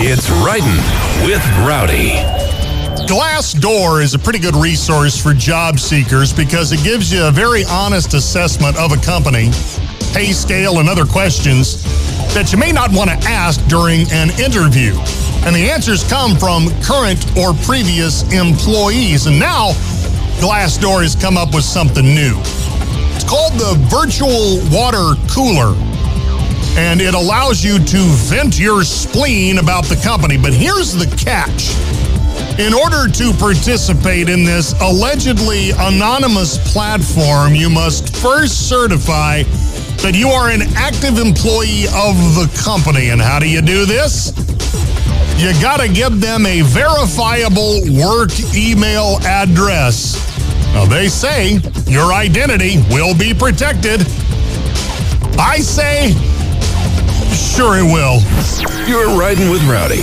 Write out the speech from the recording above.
It's Riding with Rowdy. Glassdoor is a pretty good resource for job seekers because it gives you a very honest assessment of a company, pay scale, and other questions that you may not want to ask during an interview. And the answers come from current or previous employees. And now, Glassdoor has come up with something new. It's called the Virtual Water Cooler. And it allows you to vent your spleen about the company. But here's the catch. In order to participate in this allegedly anonymous platform, you must first certify that you are an active employee of the company. And how do you do this? You got to give them a verifiable work email address. Now, they say your identity will be protected. I say, sure it will. You're Riding with Rowdy.